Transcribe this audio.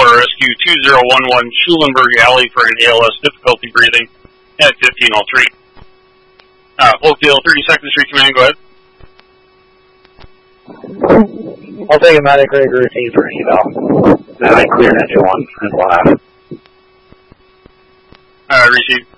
Rescue 2011 Schulenburg Alley for an ALS difficulty breathing at 1503. Oakdale 32nd Street Command, go ahead. I'll take a medic rig routine for an eval. And I clear engine 1 and 1 Receive.